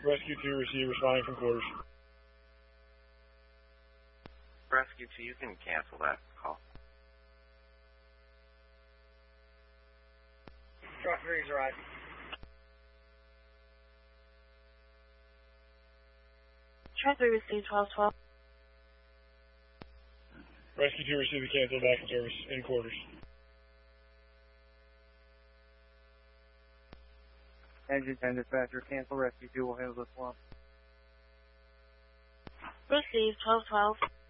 Rescue 2, receive, responding from quarters. Rescue 2, you can cancel that call. Truck 3's arrived. Truck 3 received 1212. Rescue 2, receive the cancel back in service, in quarters. Engine 10 dispatcher, cancel rescue 2, will handle this one. Received 1212.